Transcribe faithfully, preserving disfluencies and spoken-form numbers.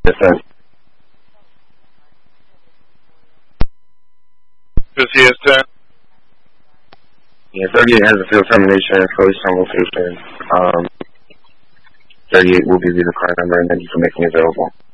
Yes, sir. This is ten. Yeah, thirty-eight has a field termination, fully strong location. Um, thirty-eight will give you the car number and then you can make me available.